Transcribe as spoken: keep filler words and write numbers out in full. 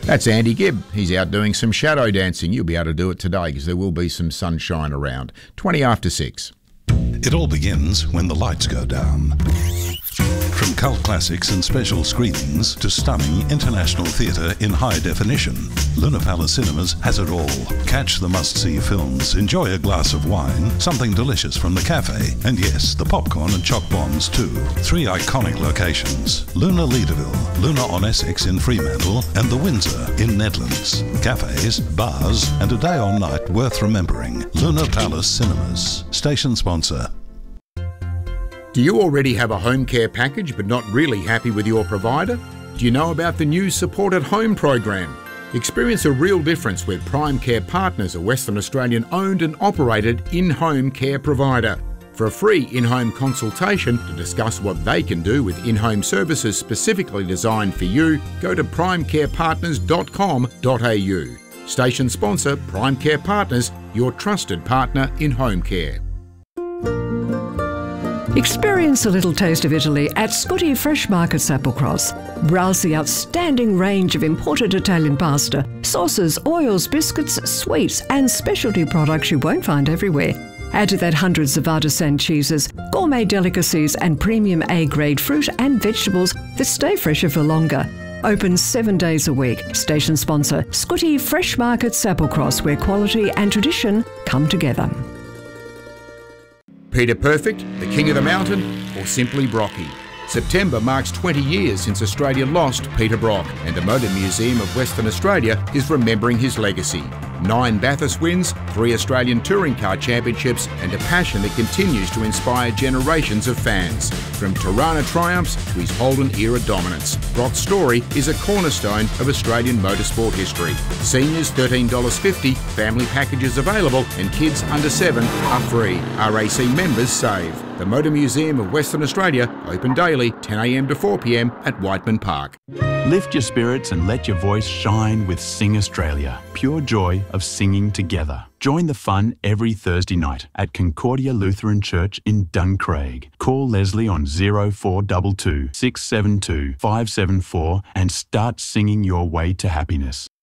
That's Andy Gibb. He's out doing some shadow dancing. You'll be able to do it today because there will be some sunshine around. twenty after six. It all begins when the lights go down. From cult classics and special screenings to stunning international theatre in high definition, Luna Palace Cinemas has it all. Catch the must-see films, enjoy a glass of wine, something delicious from the cafe, and yes, the popcorn and choc bombs too. Three iconic locations: Luna Leederville, Luna on Essex in Fremantle, and the Windsor in Nedlands. Cafes, bars, and a day or night worth remembering. Luna Palace Cinemas. Station sponsor. Do you already have a home care package but not really happy with your provider? Do you know about the new Support at Home program? Experience a real difference with Prime Care Partners, a Western Australian owned and operated in-home care provider. For a free in-home consultation to discuss what they can do with in-home services specifically designed for you, go to prime care partners dot com dot a u. Station sponsor Prime Care Partners, your trusted partner in home care. Experience a little taste of Italy at Scuti Fresh Market Applecross. Browse the outstanding range of imported Italian pasta, sauces, oils, biscuits, sweets and specialty products you won't find everywhere. Add to that hundreds of artisan cheeses, gourmet delicacies and premium A-grade fruit and vegetables that stay fresher for longer. Open seven days a week. Station sponsor Scuti Fresh Market Applecross, where quality and tradition come together. Peter Perfect, the King of the Mountain, or simply Brocky? September marks twenty years since Australia lost Peter Brock, and the Motor Museum of Western Australia is remembering his legacy. Nine Bathurst wins, three Australian Touring Car Championships, and a passion that continues to inspire generations of fans. From Tirana triumphs to his Holden era dominance, Brock's story is a cornerstone of Australian motorsport history. Seniors thirteen dollars fifty, family packages available, and kids under seven are free. R A C members save. The Motor Museum of Western Australia, open daily, ten a m to four p m at Whiteman Park. Lift your spirits and let your voice shine with Sing Australia. Pure joy of singing together. Join the fun every Thursday night at Concordia Lutheran Church in Duncraig. Call Leslie on zero four two two, six seven two, five seven four and start singing your way to happiness.